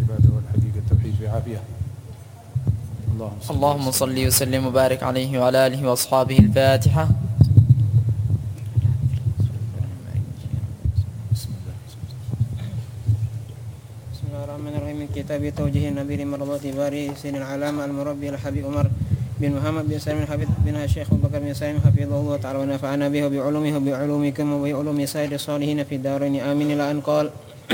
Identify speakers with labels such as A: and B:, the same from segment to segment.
A: العبادة والحقيقة التوحيد بعافية.
B: اللهم صل وسلم وبارك عليه وعلى آله وأصحابه. الفاتحة.
A: بسم
C: الله الرحمن الرحيم. من كتاب توجيه النبي مرضات باري سين العلامة المربي الحبيب عمر بن محمد بن سالم الحبيب بن الشيخ أبو بكر بن سالم حفظه الله تعالى ونفعنا به وبعلومه وبعلومكم وبعلوم سائر الصالحين في الدارين آمين. إلى أن قال: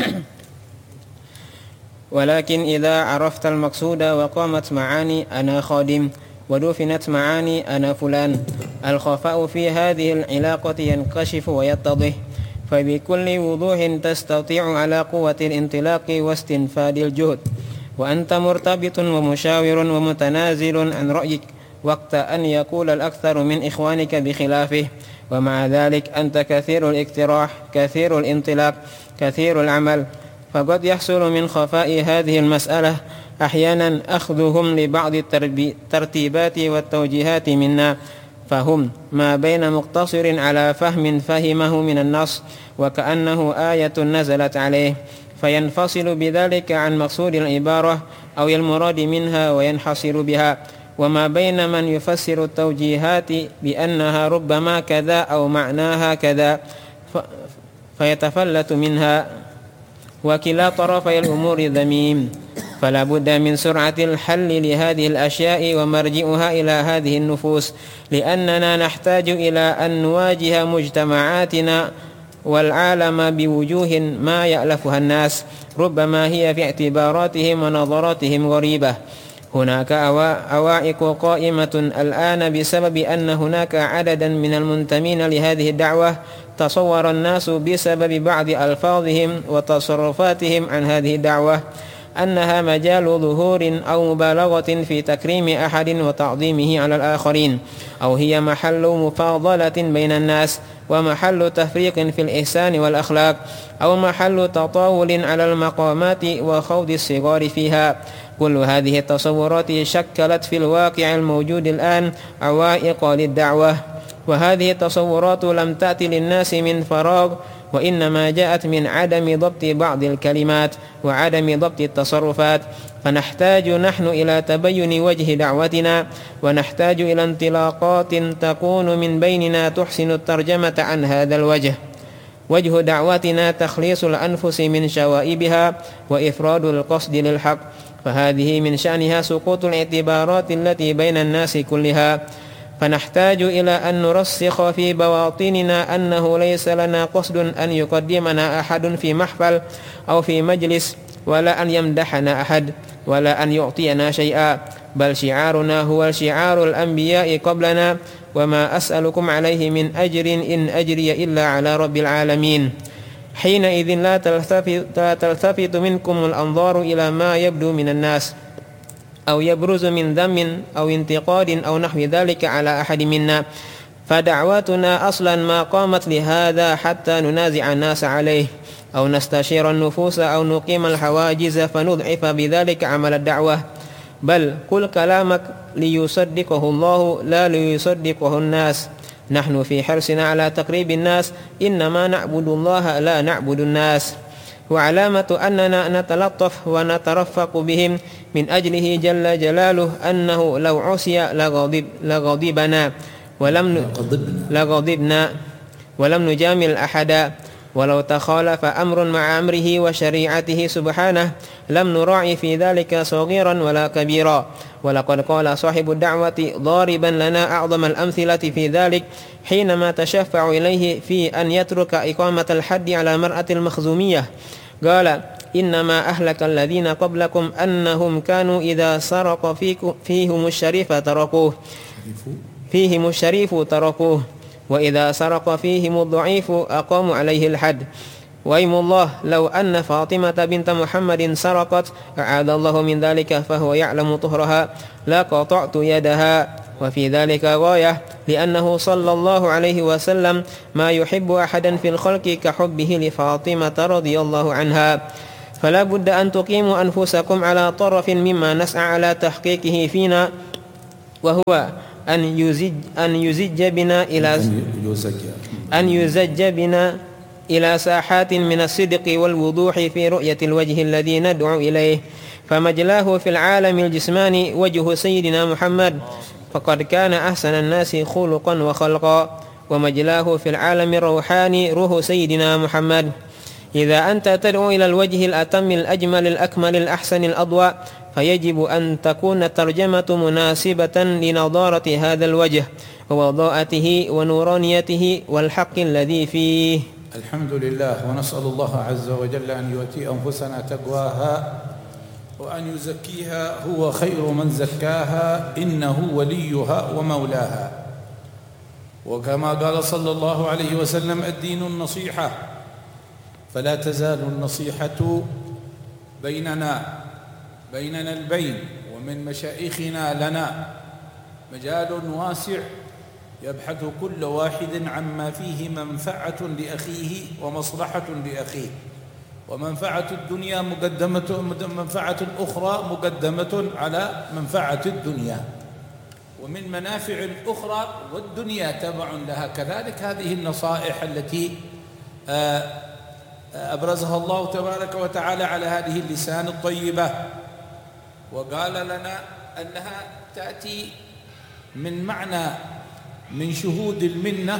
C: ولكن إذا عرفت المقصود وقامت معاني أنا خادم ودفنت معاني أنا فلان، الخفاء في هذه العلاقة ينكشف ويتضح، فبكل وضوح تستطيع على قوة الانطلاق واستنفاد الجهد، وأنت مرتبط ومشاور ومتنازل عن رأيك وقت أن يقول الأكثر من إخوانك بخلافه، ومع ذلك أنت كثير الاقتراح، كثير الانطلاق، كثير العمل. فقد يحصل من خفاء هذه المسألة أحيانا أخذهم لبعض الترتيبات والتوجيهات منا، فهم ما بين مقتصر على فهم فهمه من النص وكأنه آية نزلت عليه، فينفصل بذلك عن مقصود العبارة أو المراد منها وينحصر بها، وما بين من يفسر التوجيهات بأنها ربما كذا أو معناها كذا فيتفلت منها، وكلا طرفي الأمور ذميم. فلا بد من سرعة الحل لهذه الأشياء ومرجئها إلى هذه النفوس، لأننا نحتاج إلى أن نواجه مجتمعاتنا والعالم بوجوه ما يألفها الناس، ربما هي في اعتباراتهم ونظراتهم غريبة. هناك عوائق قائمة الآن بسبب أن هناك عددا من المنتمين لهذه الدعوة تصور الناس بسبب بعض ألفاظهم وتصرفاتهم عن هذه الدعوة أنها مجال ظهور أو مبالغة في تكريم أحد وتعظيمه على الآخرين، أو هي محل مفاضلة بين الناس ومحل تفريق في الإحسان والأخلاق، أو محل تطاول على المقامات وخوض الصغار فيها. كل هذه التصورات شكلت في الواقع الموجود الآن عوائق للدعوة، وهذه التصورات لم تأتي للناس من فراغ، وإنما جاءت من عدم ضبط بعض الكلمات وعدم ضبط التصرفات. فنحتاج نحن إلى تبين وجه دعوتنا، ونحتاج إلى انطلاقات تكون من بيننا تحسن الترجمة عن هذا الوجه. وجه دعوتنا تخليص الأنفس من شوائبها وإفراد القصد للحق، فهذه من شأنها سقوط الاعتبارات التي بين الناس كلها. فنحتاج إلى أن نرسخ في بواطننا أنه ليس لنا قصد أن يقدمنا أحد في محفل أو في مجلس، ولا أن يمدحنا أحد، ولا أن يعطينا شيئا، بل شعارنا هو شعار الأنبياء قبلنا: وما أسألكم عليه من أجر إن أجري إلا على رب العالمين. حينئذ لا تلتفت منكم الأنظار إلى ما يبدو من الناس أو يبرز من ذم أو انتقاد أو نحو ذلك على أحد منا، فدعواتنا أصلا ما قامت لهذا حتى ننازع الناس عليه أو نستشير النفوس أو نقيم الحواجز فنضعف بذلك عمل الدعوة، بل قل كلامك ليصدقه الله لا ليصدقه الناس. نحن في حرصنا على تقريب الناس إنما نعبد الله لا نعبد الناس، وعلامة أننا نتلطف ونترفق بهم من أجله جل جلاله أنه لو عصي لغضبنا ولم نجامل أحدا، ولو تخالف أمر مع أمره وشريعته سبحانه لم نراعي في ذلك صغيرا ولا كبيرا. ولقد قال صاحب الدعوة ضاربا لنا أعظم الأمثلة في ذلك حينما تشفع إليه في أن يترك إقامة الحد على المرأة المخزومية، قال: إنما أهلك الذين قبلكم أنهم كانوا إذا سرق فيهم الشريف تركوه وإذا سرق فيهم الضعيف أقاموا عليه الحد. وأيم الله لو أن فاطمة بنت محمد سرقت أعاذ الله من ذلك فهو يعلم طهرها لا قطعت يدها، وفي ذلك غاية، لأنه صلى الله عليه وسلم ما يحب أحدا في الخلق كحبه لفاطمة رضي الله عنها. فلا بد أن تقيموا أنفسكم على طرف مما نسعى على تحقيقه فينا، وهو أن يزج بنا إلى ساحات من الصدق والوضوح في رؤية الوجه الذي ندعو إليه، فمجلاه في العالم الجسماني وجه سيدنا محمد، فقد كان أحسن الناس خلقا وخلقا، ومجلاه في العالم الروحاني روح سيدنا محمد. إذا أنت تدعو إلى الوجه الأتم الأجمل الأكمل الأحسن الأضوى، فيجب أن تكون الترجمة مناسبة لنضارة هذا الوجه ووضاءته ونورانيته والحق الذي فيه.
A: الحمد لله، ونسأل الله عز وجل أن يؤتي أنفسنا تقواها وأن يزكيها، هو خير من زكاها، إنه وليها ومولاها. وكما قال صلى الله عليه وسلم: الدين النصيحة، فلا تزال النصيحة بيننا البين، ومن مشايخنا لنا مجال واسع يبحث كل واحد عما فيه منفعة لأخيه ومصلحة لأخيه، ومنفعة الدنيا منفعة الأخرى مقدمة على منفعة الدنيا، ومن منافع الأخرى والدنيا تبع لها كذلك. هذه النصائح التي أبرزها الله تبارك وتعالى على هذه اللسان الطيبة، وقال لنا أنها تأتي من معنى من شهود المنة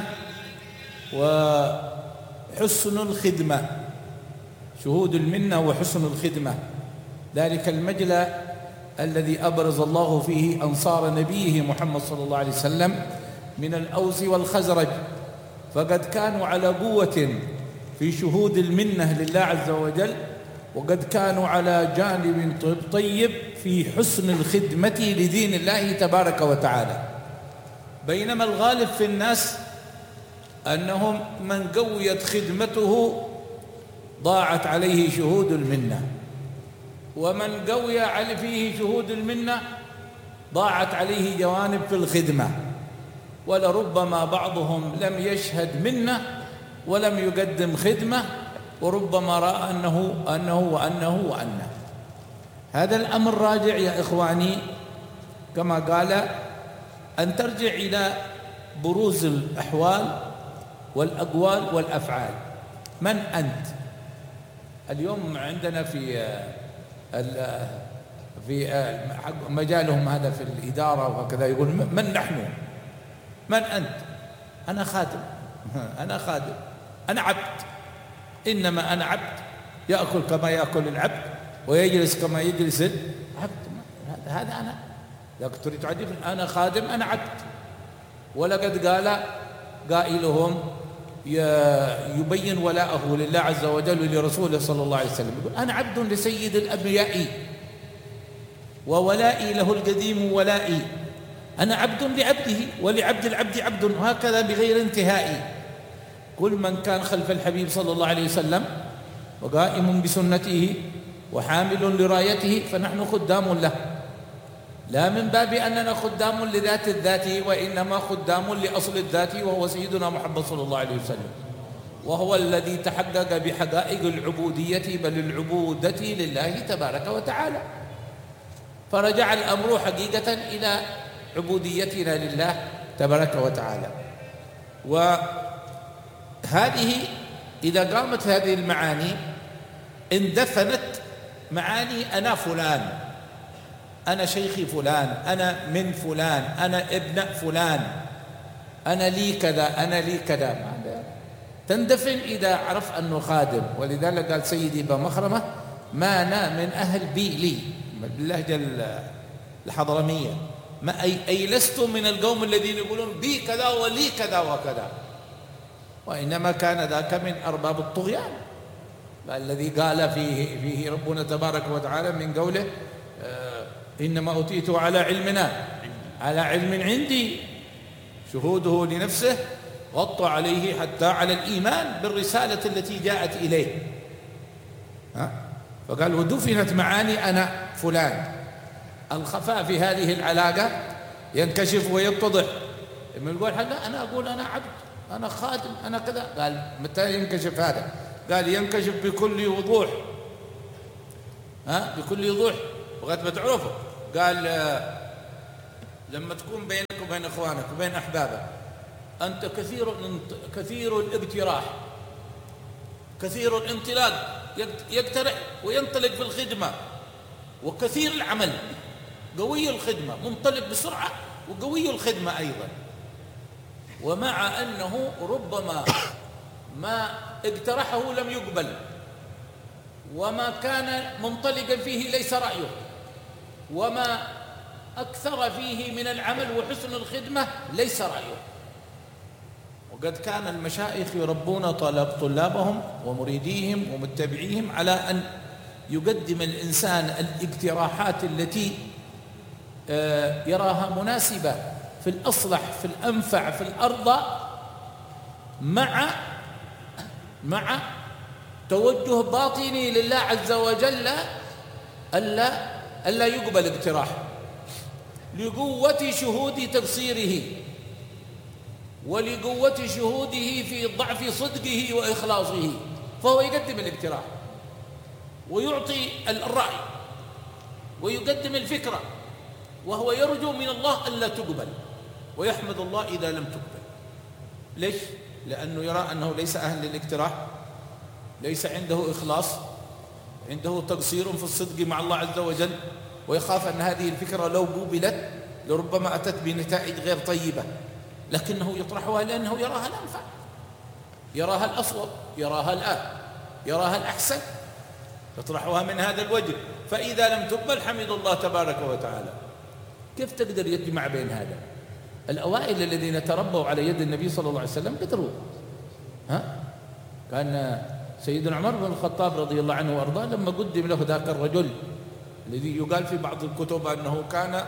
A: وحسن الخدمة، شهود المنة وحسن الخدمة، ذلك المجلى الذي أبرز الله فيه أنصار نبيه محمد صلى الله عليه وسلم من الأوس والخزرج، فقد كانوا على قوة في شهود المنة لله عز وجل، وقد كانوا على جانب طيب في حسن الخدمة لدين الله تبارك وتعالى. بينما الغالب في الناس أنهم من قويت خدمته ضاعت عليه شهود المنة، ومن قوي فيه شهود المنة ضاعت عليه جوانب في الخدمة، ولربما بعضهم لم يشهد منة ولم يقدم خدمة، وربما رأى أنه. هذا الأمر راجع يا إخواني كما قال أن ترجع إلى بروز الأحوال والأقوال والأفعال. من أنت؟ اليوم عندنا في مجالهم هذا في الإدارة وهكذا يقول: من نحن؟ من أنت؟ أنا خادم، أنا عبد، إنما أنا عبد، يأكل كما يأكل العبد ويجلس كما يجلس العبد. هذا أنا. لكن تريد تعجب، أنا خادم، أنا عبد. ولقد قال قائلهم يبين ولاءه لله عز وجل ولرسوله صلى الله عليه وسلم، يقول: أنا عبد لسيد الأنبياء وولائي له القديم ولائي، أنا عبد لعبده ولعبد العبد عبد، وهكذا بغير انتهاء. كل من كان خلف الحبيب صلى الله عليه وسلم وقائم بسنته وحامل لرايته فنحن خدام له، لا من باب أننا خدام لذات الذات، وإنما خدام لأصل الذات، وهو سيدنا محمد صلى الله عليه وسلم، وهو الذي تحقق بحقائق العبودية بل العبودة لله تبارك وتعالى. فرجع الأمر حقيقة إلى عبوديتنا لله تبارك وتعالى. وهذه إذا قامت هذه المعاني اندفنت معاني أنا فلان، أنا شيخي فلان، أنا من فلان، أنا ابن فلان، أنا لي كذا، أنا لي كذا، تندفن إذا عرف أنه خادم. ولذلك قال سيدي بمخرمة: ما أنا من أهل بي لي، باللهجة الحضرمية، ما أي لست من القوم الذين يقولون بي كذا ولي كذا وكذا، وإنما كان ذاك من أرباب الطغيان الذي قال فيه ربنا تبارك وتعالى من قوله: إنما أوتيته على علم عندي، شهوده لنفسه غطى عليه حتى على الإيمان بالرسالة التي جاءت إليه. فقال: ودفنت معاني أنا فلان. الخفاء في هذه العلاقة ينكشف ويتضح. لما يقول حاجة أنا أقول أنا عبد، أنا خادم، أنا كذا، قال متى ينكشف هذا؟ قال: ينكشف بكل وضوح، بكل وضوح وقد بتعرفه. قال: لما تكون بينك وبين إخوانك وبين أحبابك أنت كثير الاقتراح، كثير الانطلاق، يقترح وينطلق في الخدمة وكثير العمل، قوي الخدمة، منطلق بسرعة وقوي الخدمة أيضا، ومع أنه ربما ما اقترحه لم يقبل، وما كان منطلقا فيه ليس رأيه، وما أكثر فيه من العمل وحسن الخدمة ليس رأيه. وقد كان المشايخ يربون طلابهم ومريديهم ومتبعيهم على أن يقدم الإنسان الاقتراحات التي يراها مناسبة في الأصلح في الأنفع في الأرض، مع توجه باطني لله عز وجل ألا يقبل اقتراح لقوة شهود تقصيره ولقوة شهوده في ضعف صدقه وإخلاصه، فهو يقدم الاقتراح ويعطي الرأي ويقدم الفكرة، وهو يرجو من الله ألا تقبل ويحمد الله إذا لم تقبل. ليش؟ لأنه يرى أنه ليس أهل للاقتراح، ليس عنده إخلاص، عنده تقصير في الصدق مع الله عز وجل، ويخاف أن هذه الفكرة لو قبلت لربما أتت بنتائج غير طيبة، لكنه يطرحها لأنه يراها الأنفع، يراها الأصوب، يراها الآن، يراها الأحسن، يطرحها من هذا الوجه. فإذا لم تقبل حمد الله تبارك وتعالى. كيف تقدر يجمع بين هذا؟ الأوائل الذين تربوا على يد النبي صلى الله عليه وسلم قدروا. كان سيدنا عمر بن الخطاب رضي الله عنه وأرضاه لما قدم له ذاك الرجل الذي يقال في بعض الكتب أنه كان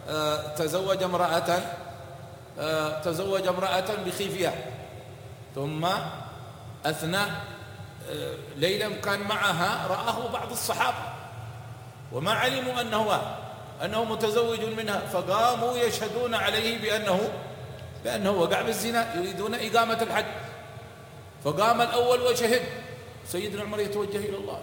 A: تزوج امرأة بخيفية، ثم أثناء ليلا كان معها رآه بعض الصحابة وما علموا أنه متزوج منها، فقاموا يشهدون عليه بأنه وقع بالزنا، يريدون إقامة الحد. فقام الأول وشهد، سيدنا عمر يتوجه إلى الله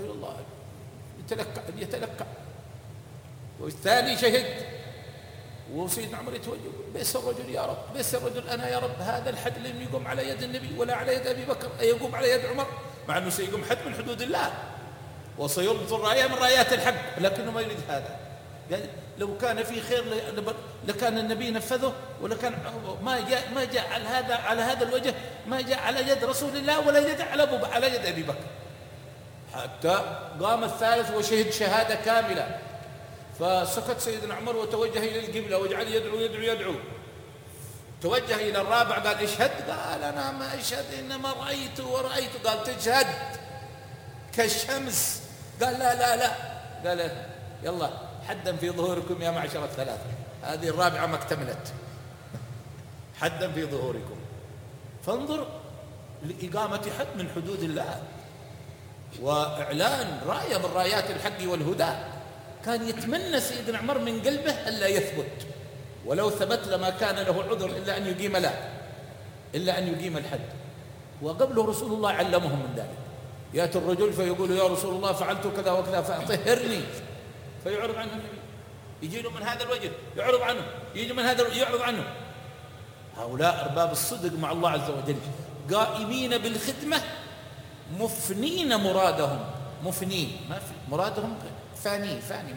A: يتلكع، والثاني شهد، وسيدنا عمر يتوجه، بئس الرجل يا رب، بئس الرجل أنا يا رب، هذا الحد لم يقوم على يد النبي ولا على يد أبي بكر، يقوم على يد عمر، مع أنه سيقوم حد من حدود الله وسيربط الراية من رايات الحق، لكنه ما يريد هذا. قال لو كان في خير لكان النبي نفذه، ولكان ما جاء على هذا الوجه، ما جاء على يد رسول الله ولا جاء على يد أبي بكر. حتى قام الثالث وشهد شهادة كاملة، فسكت سيدنا عمر وتوجه إلى القبلة وجعل يدعو. توجه إلى الرابع قال اشهد، قال أنا ما أشهد، إنما رأيت ورأيت. قال تشهد كالشمس، قال لا قال يلا حدا في ظهوركم يا معشر الثلاثة، هذه الرابعة ما اكتملت، حدا في ظهوركم. فانظر لإقامة حد من حدود الله وإعلان راية من رايات الحق والهدى. كان يتمنى سيدنا عمر من قلبه ألا يثبت، ولو ثبت لما كان له عذر إلا أن يقيم الحد. وقبله رسول الله علمهم من ذلك. يأتي الرجل فيقول يا رسول الله فعلت كذا وكذا فأطهرني، فيعرض عنه النبي، يجي له من هذا الوجه يعرض عنه، يجي من هذا يعرض عنه. هؤلاء أرباب الصدق مع الله عز وجل، قائمين بالخدمة، مفنين مرادهم، مفنين ما في مرادهم، فاني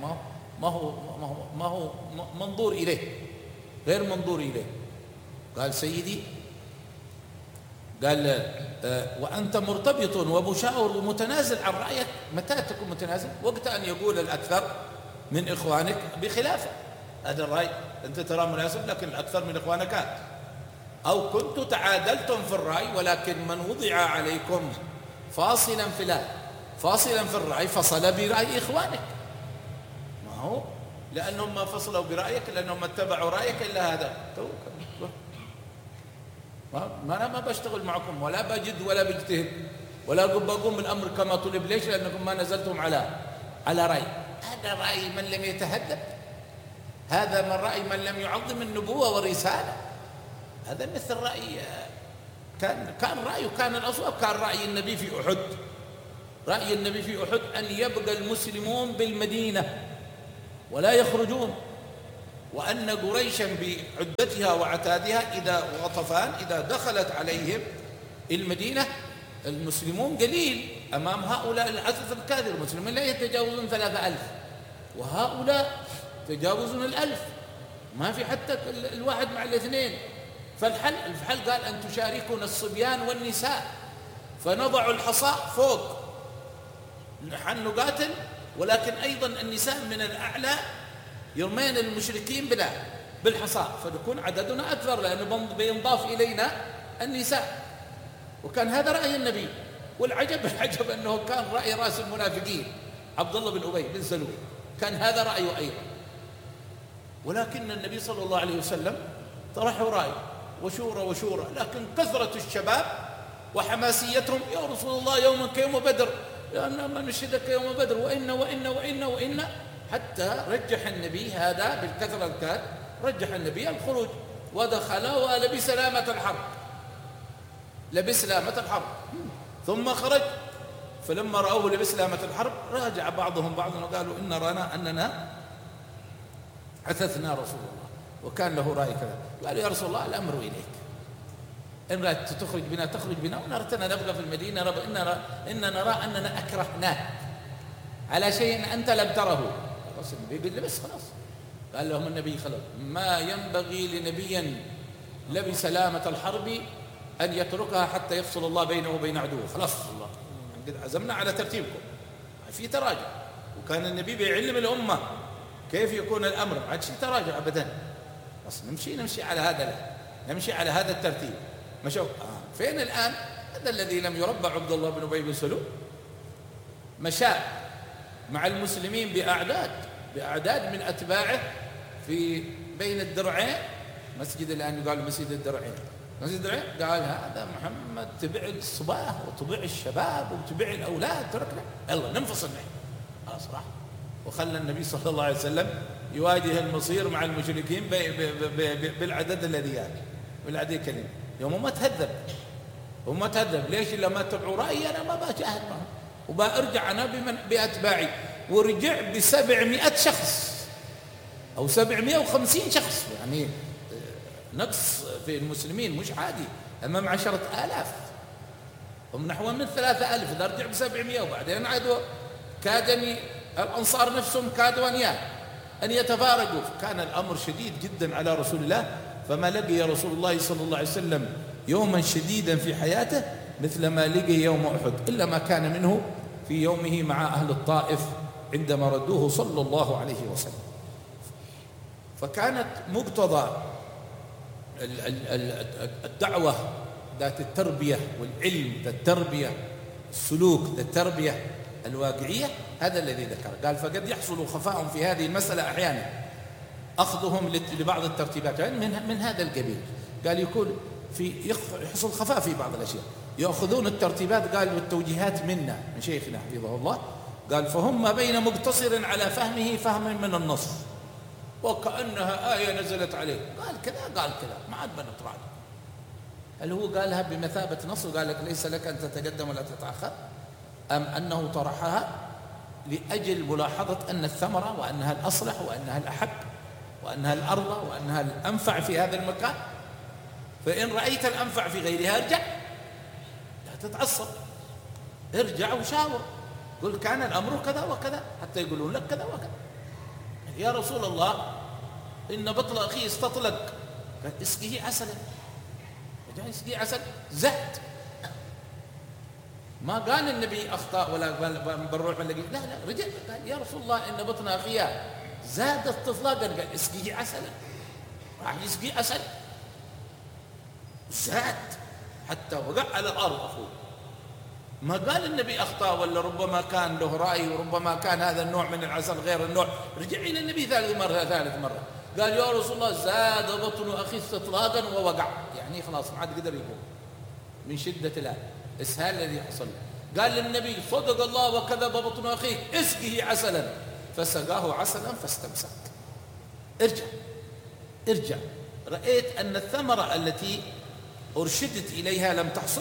A: ما هو منظور إليه، غير منظور إليه. قال سيدي، قال وأنت مرتبط ومشاور ومتنازل عن رأيك. متى تكون متنازل؟ وقت أن يقول الأكثر من إخوانك بخلافه، هذا الرأي أنت ترى مناسب لكن الأكثر من إخوانك، أو كنت تعادلتم في الرأي ولكن من وضع عليكم فاصلا في الرأي فصل برأي إخوانك. ما هو لأنهم ما فصلوا برأيك، لأنهم ما اتبعوا رأيك إلا هذا. أنا ما بشتغل معكم ولا بجد ولا بجتهد ولا بقوم بالأمر كما طلب. ليش؟ لأنكم ما نزلتم على رأي. هذا رأي من لم يتهذب، هذا من رأي من لم يعظم النبوة والرسالة. هذا مثل رأي كان رأيه كان الأصوب، كان رأي النبي في أحد. رأي النبي في أحد أن يبقى المسلمون بالمدينة ولا يخرجون، وأن قريشا بعدتها وعتادها إذا دخلت عليهم المدينة المسلمون قليل أمام هؤلاء العدد الكاذب. المسلمين لا يتجاوزون 3000، وهؤلاء تجاوزون 1000، ما في حتى الواحد مع الاثنين. الفحل قال أن تشاركون الصبيان والنساء، فنضع الحصى فوق، نحن نقاتل، ولكن أيضا النساء من الأعلى يرمين المشركين بالحصى، فنكون عددنا أكثر لأنه بينضاف إلينا النساء. وكان هذا رأي النبي. والعجب أنه كان رأي رأس المنافقين عبد الله بن أبي بن سلول، كان هذا رأيه أيضا. ولكن النبي صلى الله عليه وسلم طرحوا رأي وشورى، لكن كثرة الشباب وحماسيتهم: يا رسول الله يوما كيوم بدر، لأننا نشهدك يوم بدر، وإن حتى رجح النبي هذا بالكثرة الكاد، رجح النبي الخروج ودخل ولبس لامة الحرب، ثم خرج. فلما رأوه لبس لامة الحرب راجع بعضهم بعضا وقالوا: إن رانا أننا حثثنا رسول الله، وكان له رأي كذا. قالوا: يا رسول الله الأمر إليك، إن رأيت تخرج بنا تخرج بنا، وإن أردتنا نبقى في المدينة إن نرى أننا أكرهناك على شيء أنت لم تره. خلاص النبي قال: بس خلاص. قال لهم النبي: خلاص، ما ينبغي لنبي لبس لامة الحرب أن يتركها حتى يفصل الله بينه وبين عدوه. خلاص الله قد عزمنا على ترتيبكم، في تراجع. وكان النبي بيعلم الأمة كيف يكون الأمر، ما عادش تراجع أبدا. بس نمشي على هذا الترتيب. مشوا فين الآن؟ هذا الذي لم يربى عبد الله بن أبي بن سلول مشى مع المسلمين بأعداد من أتباعه في بين الدرعين. مسجد الآن يقال مسجد الدرعين، قال: هذا محمد تبع الصباه وتبع الشباب وتبع الأولاد، تركنا يلا ننفصل معه. خلاص راح، وخلى النبي صلى الله عليه وسلم يواجه المصير مع المشركين بالعدد الذي يعني بالعدد كلمة. يوم ما تهذب ليش؟ لما تبعوا رأيي أنا ما بجاهد معهم، وبأرجع أنا بأتباعي. ورجع ب700 شخص أو 750 شخص، يعني نقص في المسلمين مش عادي أمام 10,000، هم نحو من 3,000. إذا رجع ب700 وبعدين عادوا كادني الأنصار نفسهم كادوا أن يتفارقوا. كان الأمر شديد جدا على رسول الله، فما لقي رسول الله صلى الله عليه وسلم يوما شديدا في حياته مثل ما لقي يوم أحد، إلا ما كان منه في يومه مع أهل الطائف عندما ردوه صلى الله عليه وسلم. فكانت مقتضى الدعوة ذات التربية والعلم ذات التربية، السلوك ذات التربية الواقعية، هذا الذي ذكر. قال: فقد يحصل خفاء في هذه المسألة أحيانا، أخذهم لبعض الترتيبات يعني من هذا القبيل. قال: يكون يحصل خفاء في بعض الأشياء، يأخذون الترتيبات قال والتوجيهات منا من شيخنا حفظه الله. قال: فهم ما بين مقتصر على فهمه فهم من النص وكأنها آية نزلت عليه، قال كذا ما عاد بنتراجع. هل هو قالها بمثابة نص وقال لك ليس لك أن تتقدم ولا تتأخر، أم أنه طرحها لأجل ملاحظة أن الثمرة وأنها الأصلح وأنها الأحب وأنها الأرضى وأنها الأنفع في هذا المكان؟ فإن رأيت الأنفع في غيرها ارجع، لا تتعصب، ارجع وشاور، قل كان الأمر كذا وكذا، حتى يقولون لك كذا وكذا. يا رسول الله إن بطل أخي استطلق، قال: اسقيه عسلا، رجع يسقيه عسل، زهد. ما قال النبي أخطأ ولا بنروح نلاقيه، لا رجع قال: يا رسول الله إن بطن أخي زاد استطلاقا، قال: اسقيه عسلا، راح يسقيه عسل، زاد حتى وقع على الأرض أخوه. ما قال النبي أخطأ ولا ربما كان له رأي وربما كان هذا النوع من العسل غير النوع. رجع إلى النبي ثالث مرة قال: يا رسول الله زاد بطن أخي استطلاقا ووقع، يعني خلاص ما عاد قدر يقوم من شدة الإسهال الذي حصل. قال للنبي: صدق الله وكذب بطن أخيك، اسقه عسلا، فسقاه عسلا فاستمسك. ارجع، رأيت أن الثمرة التي أرشدت إليها لم تحصل،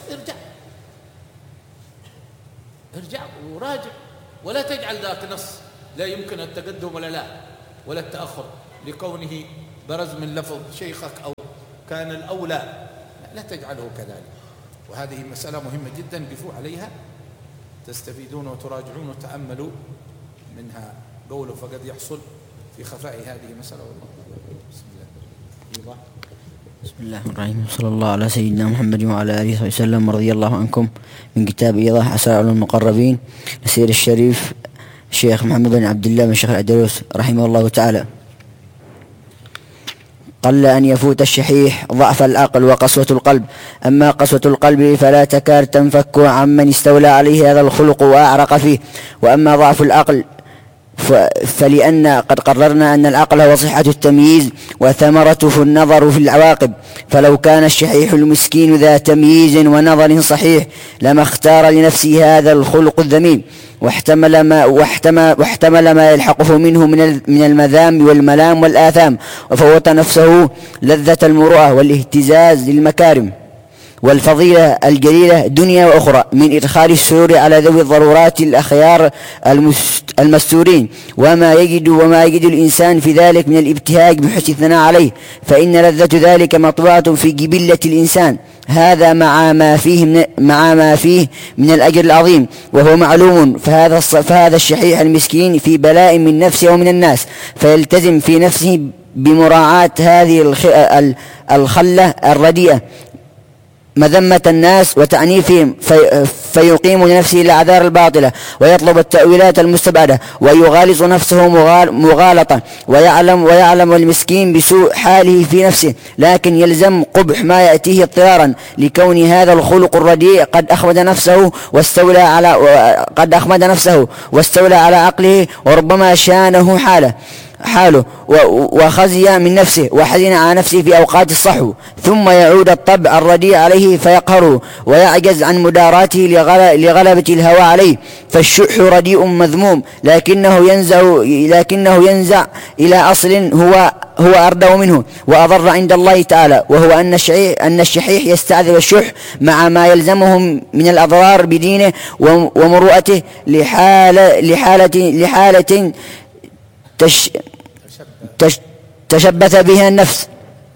A: ارجع وراجع، ولا تجعل ذاك نص لا يمكن التقدم ولا التأخر لكونه برز من لفظ شيخك أو كان الأولى، لا تجعله كذلك. وهذه مسألة مهمة جدا، قفوا عليها تستفيدون وتراجعون وتأملوا منها. قوله فقد يحصل في خفاء هذه مسألة. والله بسم الله.
D: بسم الله الرحمن الرحيم. صلى الله على سيدنا محمد وعلى آله وسلم. رضي الله عنكم. من كتاب إيضاح أسرار المقربين لسير الشريف الشيخ محمد بن عبد الله بن شيخ العدروس رحمه الله تعالى. قل أن يفوت الشحيح ضعف العقل وقسوة القلب. أما قسوة القلب فلا تكاد تنفك عمن استولى عليه هذا الخلق وأعرق فيه. وأما ضعف العقل فلأن قد قررنا أن العقل هو صحة التمييز وثمرته النظر في العواقب. فلو كان الشحيح المسكين ذا تمييز ونظر صحيح لما اختار لنفسه هذا الخلق الذميم واحتمل ما يلحقه منه من المذام والملام والآثام، وفوت نفسه لذة المروءة والاهتزاز للمكارم والفضيلة الجليلة دنيا وأخرى من إدخال السرور على ذوي الضرورات الأخيار المستورين، وما يجد الإنسان في ذلك من الابتهاج بحسن الثناء عليه، فإن لذة ذلك مطبوعة في جبلة الإنسان. هذا مع ما فيه من الأجر العظيم وهو معلوم. فهذا الشحيح المسكين في بلاء من نفسه ومن الناس، فيلتزم في نفسه بمراعاة هذه الخلة الرديئة مذمة الناس وتعنيفهم، فيقيم لنفسه الأعذار الباطلة ويطلب التأويلات المستبعدة ويغالط نفسه مغالطة، ويعلم المسكين بسوء حاله في نفسه، لكن يلزم قبح ما يأتيه اضطرارا لكون هذا الخلق الرديء قد أخمد نفسه واستولى على عقله، وربما شانه حاله وخزي من نفسه وحزن على نفسه في أوقات الصحو، ثم يعود الطبع الرديء عليه فيقهره ويعجز عن مداراته لغلبة الهوى عليه. فالشح رديء مذموم، لكنه ينزع إلى أصل هو أردى منه وأضر عند الله تعالى، وهو أن الشحيح يستعذب الشح مع ما يلزمه من الأضرار بدينه ومروءته لحالة تشبث بها النفس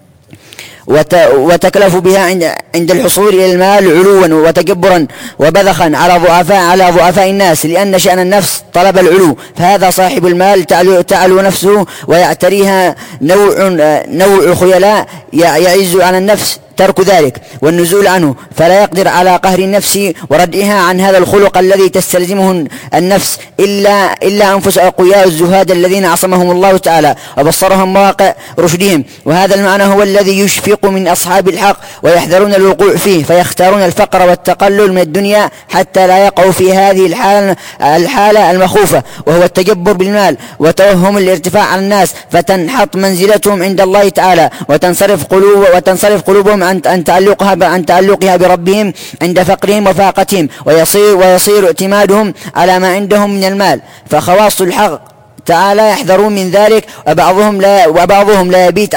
D: وتكلف بها عند الحصول إلى المال علوا وتجبرا وبذخا على ضعفاء الناس، لأن شأن النفس طلب العلو، فهذا صاحب المال تعلو نفسه ويعتريها نوع خيلاء يعز على النفس ترك ذلك والنزول عنه، فلا يقدر على قهر النفس وردعها عن هذا الخلق الذي تستلزمه النفس إلا أنفس أقوياء الزهاد الذين عصمهم الله تعالى وبصرهم مواقع رشدهم. وهذا المعنى هو الذي يشفق من أصحاب الحق ويحذرون الوقوع فيه، فيختارون الفقر والتقلل من الدنيا حتى لا يقعوا في هذه الحالة المخوفة، وهو التجبر بالمال وتوهم الارتفاع على الناس، فتنحط منزلتهم عند الله تعالى وتنصرف قلوبهم عن تعلقها بربهم عند فقرهم وفاقتهم، ويصير اعتمادهم على ما عندهم من المال. فخواص الحق تعالى يحذرون من ذلك، وبعضهم لا يبيت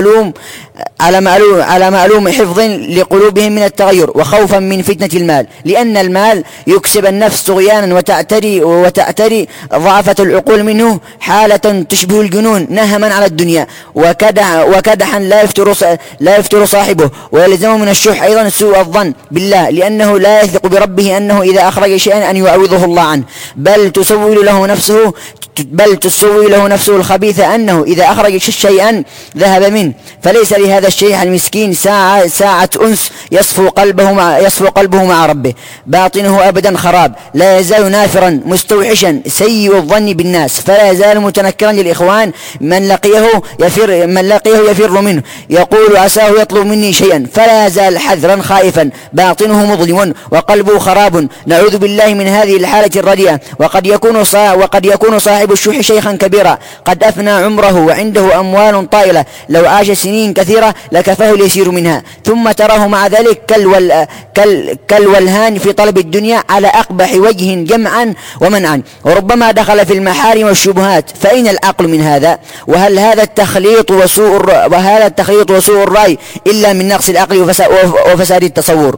D: على معلوم حفظ لقلوبهم من التغير وخوفا من فتنة المال، لأن المال يكسب النفس طغيانا وتعتري ضعفة العقول منه حالة تشبه الجنون نهما على الدنيا وكدحا لا يفتر صاحبه. ويلزم من الشح أيضا سوء الظن بالله، لأنه لا يثق بربه أنه إذا أخرج شيئا أن يعوضه الله عنه، بل تسول له نفسه الخبيثة أنه إذا أخرج شيئا ذهب منه. فليس لهذا الشيخ المسكين ساعة أنس يصفو قلبه مع ربه، باطنه أبدا خراب، لا يزال نافرا مستوحشا سيء الظن بالناس، فلا يزال متنكرا للإخوان، من لقيه يفر منه، يقول عساه يطلب مني شيئا، فلا يزال حذرا خائفا، باطنه مظلم وقلبه خراب. نعوذ بالله من هذه الحالة الرديئة. وقد يكون صاحب الشح شيخا كبيرا قد أفنى عمره وعنده أموال طائلة، لو عاش سنين كثيرة لكفاه اليسير منها، ثم تراه مع ذلك كالولهان في طلب الدنيا على أقبح وجه جمعا ومنعا، وربما دخل في المحارم والشبهات. فأين العقل من هذا؟ وهل هذا التخليط وسوء الرأي إلا من نقص العقل وفساد التصور؟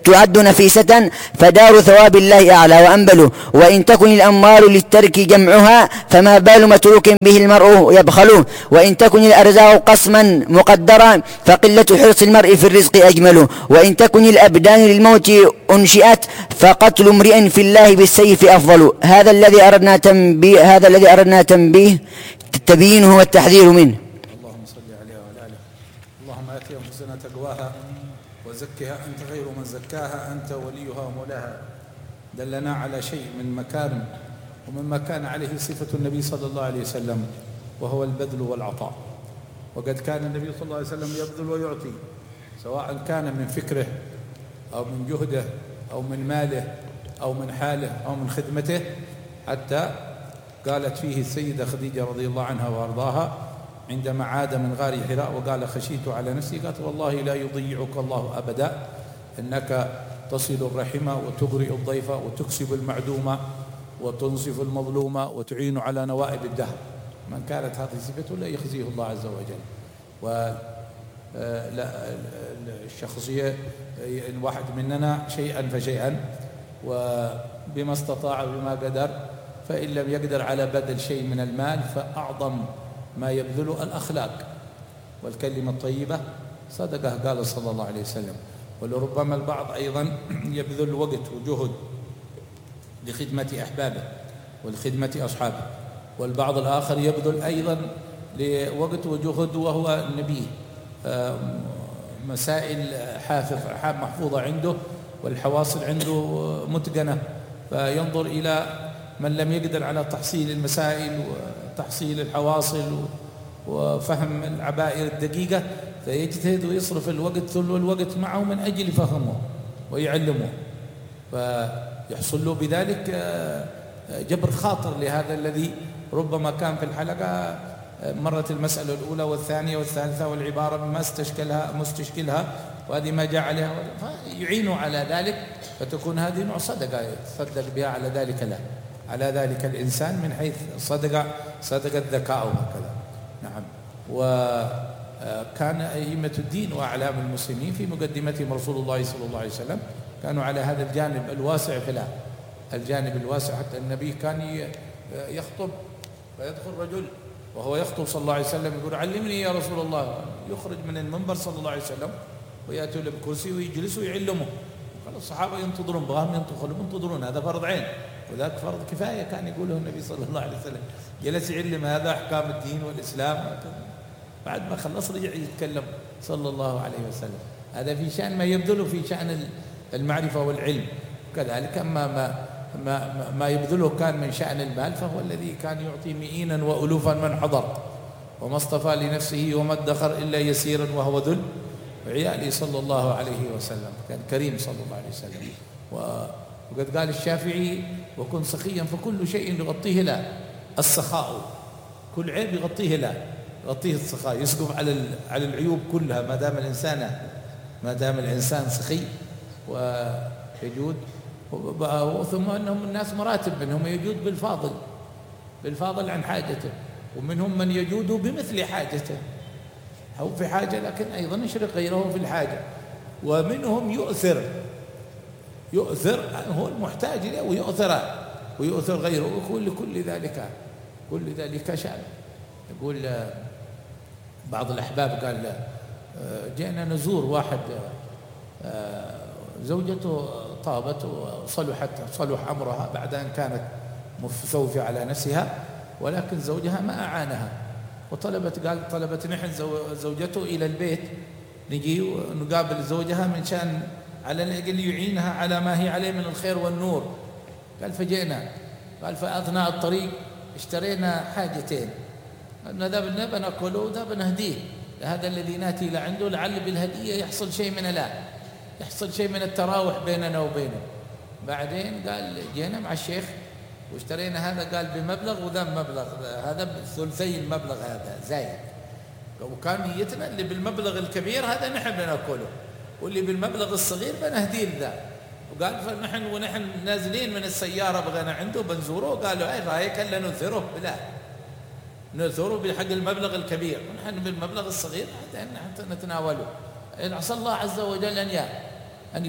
D: تعد نفيسة فدار ثواب الله أعلى وأنبل. وإن تكن الأموال للترك جمعها فما بال متروك به المرء يبخل. وإن تكن الأرزاق قسما مقدرا فقلة حرص المرء في الرزق أجمل. وإن تكن الأبدان للموت أنشئت فقتل امرئ في الله بالسيف أفضل. هذا الذي أردنا تبيينه والتحذير منه.
A: اللهم صل عليه وعلى آله. اللهم آت أنفسنا تقواها وزكها أنت خير من زكاها أنت وليها ومولاها. دلنا على شيء من مكارم ومما كان عليه صفة النبي صلى الله عليه وسلم، وهو البذل والعطاء. وقد كان النبي صلى الله عليه وسلم يبذل ويعطي، سواء كان من فكره أو من جهده أو من ماله أو من حاله أو من خدمته، حتى قالت فيه السيدة خديجة رضي الله عنها وأرضاها عندما عاد من غار حراء وقال خشيت على نفسي، قالت والله لا يضيعك الله أبدا، إنك تصل الرحمة وتقرئ الضيف وتكسب المعدومة وتنصف المظلومة وتعين على نوائب الدهر. من كانت هذه صفته لا يخزيه الله عز وجل. الشخصية الواحد مننا شيئا فشيئا وبما استطاع بما قدر، فإن لم يقدر على بذل شيء من المال فأعظم ما يبذله الأخلاق والكلمة الطيبة صدقة، قال صلى الله عليه وسلم. ولربما البعض أيضا يبذل وقت وجهد لخدمة أحبابه ولخدمة أصحابه، والبعض الآخر يبذل أيضا لوقت وجهد وهو النبي مسائل محفوظة عنده والحواصل عنده متقنة، فينظر إلى من لم يقدر على تحصيل المسائل وتحصيل الحواصل وفهم العبائر الدقيقة، فيجتهد ويصرف الوقت ثلث الوقت معه من أجل فهمه ويعلمه، فيحصل له بذلك جبر خاطر لهذا الذي ربما كان في الحلقة مرت المسألة الأولى والثانية والثالثة والعبارة ما مستشكلها وهذه ما جاء عليها، فيعينوا على ذلك، فتكون هذه نوع صدقة يتصدق بها على ذلك له، على ذلك الإنسان من حيث صدقة ذكاء وهكذا. نعم. وكان أئمة الدين وأعلام المسلمين في مقدمتهم رسول الله صلى الله عليه وسلم كانوا على هذا الجانب الواسع في الجانب الواسع، حتى النبي كان يخطب فيدخل رجل وهو يخطب صلى الله عليه وسلم يقول علمني يا رسول الله، يخرج من المنبر صلى الله عليه وسلم ويأتوا له بكرسي ويجلسوا ويعلمه، قال الصحابة ينتظرون بغاهم ينتظرون، هذا فرض عين وذاك فرض كفاية كان يقوله النبي صلى الله عليه وسلم، جلس يعلم هذا أحكام الدين والإسلام، بعد ما خلص رجع يتكلم صلى الله عليه وسلم. هذا في شأن ما يبذله في شأن المعرفة والعلم، كذلك أما ما يبذله كان من شأن المال فهو الذي كان يعطي مئينا وألوفا من حضر، وما اصطفى لنفسه وما ادخر إلا يسيرا وهو ذل عياله صلى الله عليه وسلم، كان كريم صلى الله عليه وسلم. وقد قال الشافعي وكن سخيا فكل شيء يغطيه له السخاء، كل عيب يغطيه له، يغطيه السخاء، يسقط على العيوب كلها ما دام الإنسان سخي ويجود. ثم أنهم الناس مراتب، منهم يجود بالفاضل عن حاجته، ومنهم من يجود بمثل حاجته، هو في حاجة لكن أيضا يشرك غيره في الحاجة، ومنهم يؤثر هو المحتاج له ويؤثر غيره، كل ذلك شأن. يقول بعض الأحباب قال جئنا نزور واحد زوجته طابت وصلح أمرها بعد أن كانت مستوفية على نفسها، ولكن زوجها ما أعانها، طلبت نحن زوجته إلى البيت نجي ونقابل زوجها من شأن على الأقل يعينها على ما هي عليه من الخير والنور. قال فجئنا، قال فأثناء الطريق اشترينا حاجتين، نذهب نأكله وذهب نهديه لهذا الذي ناتي لعنده، لعل بالهدية يحصل شيء من التراوح بيننا وبينه. بعدين قال جينا مع الشيخ واشترينا هذا، قال بمبلغ وذا مبلغ، هذا بثلثي المبلغ هذا زايد، وكان نيتنا اللي بالمبلغ الكبير هذا نحن بناكله واللي بالمبلغ الصغير بنهديه ذا. وقال ونحن نازلين من السيارة بغينا عنده بنزوره، قالوا اي رايك الا ننثره؟ لا ننثره بحق المبلغ الكبير ونحن بالمبلغ الصغير حتى نتناوله، إن عسى الله عز وجل أن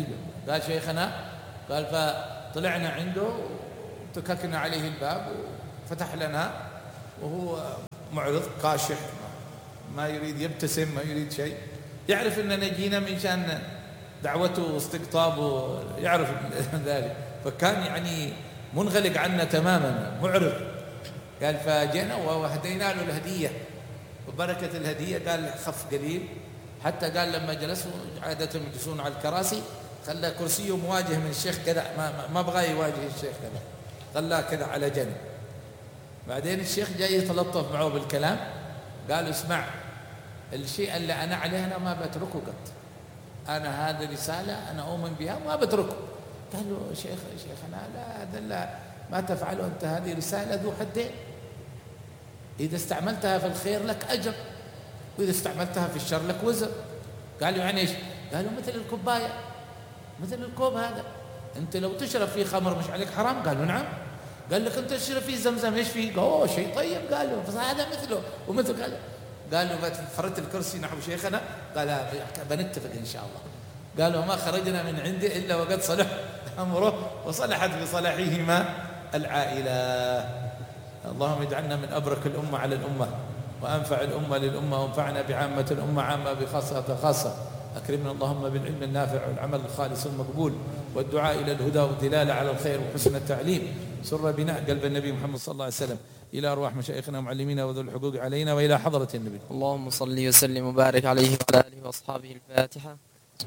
A: قال شيخنا، قال فطلعنا عنده وتككنا عليه الباب وفتح لنا وهو معرض كاشح، ما يريد يبتسم، ما يريد شيء، يعرف أننا جينا من شأن دعوته واستقطابه، يعرف ذلك، فكان يعني منغلق عنا تماما، معرض. قال فجينا وهدينا له الهدية، وبركة الهدية قال خف قليل، حتى قال لما جلسوا عادة يجلسون على الكراسي خلى كرسيه مواجه من الشيخ كذا، ما بغى يواجه الشيخ كذا، خلاه كذا على جنب. بعدين الشيخ جاي يتلطف معه بالكلام، قال اسمع، الشيء اللي أنا عليه أنا ما بتركه قط، أنا هذه رسالة أنا أؤمن بها ما بتركه. قال له شيخنا لا، هذا لا ما تفعله أنت، هذه رسالة ذو حدين، إذا استعملتها في الخير لك أجر، وإذا استعملتها في الشر لك وزر. قال له يعني إيش؟ قال له مثل الكوباية، مثل الكوب هذا، أنت لو تشرب فيه خمر مش عليك حرام؟ قال له نعم. قال لك أنت تشرب فيه زمزم إيش فيه؟ قال أوه شيء طيب. قال له فهذا مثله ومثل. قال له فرت الكرسي نحو شيخنا، قال بنتفق إن شاء الله. قال له ما خرجنا من عنده إلا وقد صلح أمره وصلحت بصلاحهما العائلة. اللهم اجعلنا من أبرك الأمة على الأمة، وأنفع الأمة للأمة، وانفعنا بعامة الأمة عامة بخاصة خاصة. أكرمنا اللهم بالعلم النافع والعمل الخالص المقبول، والدعاء إلى الهدى والدلالة على الخير وحسن التعليم. سر بناء قلب النبي محمد صلى الله عليه وسلم إلى أرواح مشايخنا ومعلمينا وذو الحقوق علينا، وإلى حضرة النبي.
B: اللهم صل وسلم وبارك عليه وعلى آله وأصحابه. الفاتحة.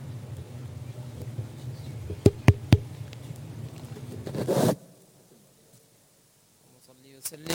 B: صل وسلم.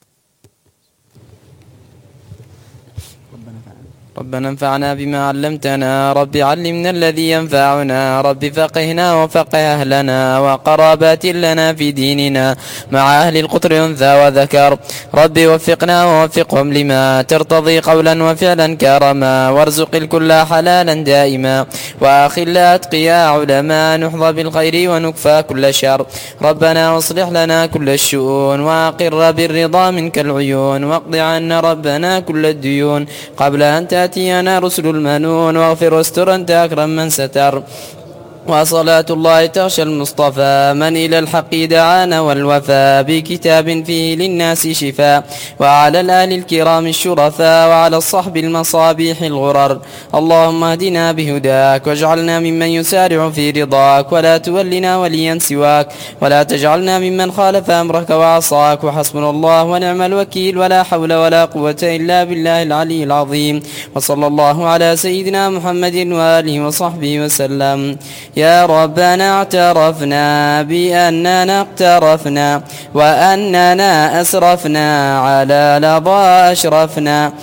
B: ربنا انفعنا بما علمتنا، رب علمنا الذي ينفعنا، رب فقهنا وفقه أهلنا وقرابات لنا في ديننا مع أهل القطر أنثى وذكر. رب وفقنا ووفقهم لما ترتضي قولا وفعلا كرما، وارزق الكل حلالا دائما، وآخل أتقياء علماء، نحظى بالخير ونكفى كل شر. ربنا واصلح لنا كل الشؤون، وأقر بالرضا منك العيون، واقض عنا ربنا كل الديون قبل أن تأتينا رسل المنون، واغفر واستر أنت أكرم من ستر. وصلاة الله تغشى المصطفى من إلى الحق دعانا والوفاء، بكتاب فيه للناس شفاء، وعلى الآل الكرام الشرفاء، وعلى الصحب المصابيح الغرر. اللهم اهدنا بهداك، واجعلنا ممن يسارع في رضاك، ولا تولنا وليا سواك، ولا تجعلنا ممن خالف أمرك وعصاك. وحسبنا الله ونعم الوكيل، ولا حول ولا قوة إلا بالله العلي العظيم. وصلى الله على سيدنا محمد وآله وصحبه وسلم. يا ربنا اعترفنا بأننا اقترفنا، وأننا أسرفنا على لظى أشرفنا،